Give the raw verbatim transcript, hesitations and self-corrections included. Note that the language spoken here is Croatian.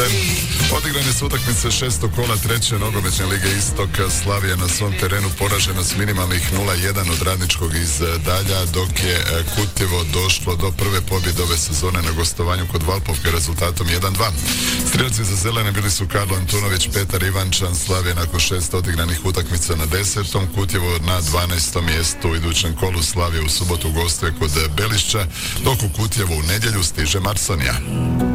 četvrnaeste. Odigrane su utakmice šestog kola treće nogometne lige Istok. Slavija na svom terenu poražena s minimalnih nula jedan od Radničkog iz Dalja, dok je Kutjevo došlo do prve pobjede ove sezone na gostovanju kod Valpovke rezultatom jedan dva. Strijelci za zelene bili su Karlo Antunović, Petar Ivančan. Slavija nakon šest odigranih utakmica na desetom, Kutjevo na dvanaestom mjestu. U idućem kolu Slavija u subotu gostuje kod Belišća, dok u Kutjevo u nedjelju stiže Marsonija.